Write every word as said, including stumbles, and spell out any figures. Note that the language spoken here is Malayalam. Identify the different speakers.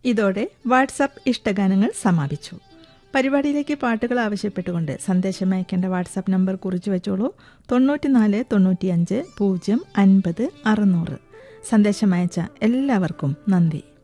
Speaker 1: ഇതോടെ വാട്സാപ്പ് ഇഷ്ടഗാനങ്ങൾ സമാപിച്ചു. പരിപാടിയിലേക്ക് പാട്ടുകൾ ആവശ്യപ്പെട്ടുകൊണ്ട് സന്ദേശം അയക്കേണ്ട വാട്സാപ്പ് നമ്പർ കുറിച്ചു വെച്ചോളൂ. തൊണ്ണൂറ്റിനാല് തൊണ്ണൂറ്റിയഞ്ച് പൂജ്യം അൻപത് അറുന്നൂറ്. സന്ദേശം അയച്ച എല്ലാവർക്കും നന്ദി.